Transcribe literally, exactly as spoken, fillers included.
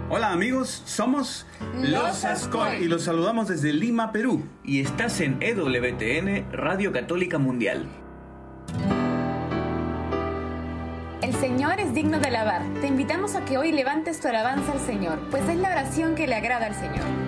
Hola amigos, somos Los Ascoy y los saludamos desde Lima, Perú. Y estás en E W T N, Radio Católica Mundial. El Señor es digno de alabar. Te invitamos a que hoy levantes tu alabanza al Señor, pues es la oración que le agrada al Señor.